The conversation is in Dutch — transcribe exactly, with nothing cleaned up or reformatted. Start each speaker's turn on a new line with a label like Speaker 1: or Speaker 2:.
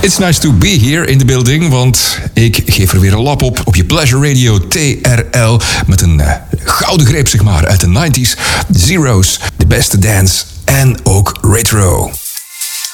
Speaker 1: It's nice to be here in the building, want ik geef er weer een lap op op je Pleasure Radio T R L met een uh, gouden greep zeg maar uit de nineties, Zeros, de beste dance en ook retro.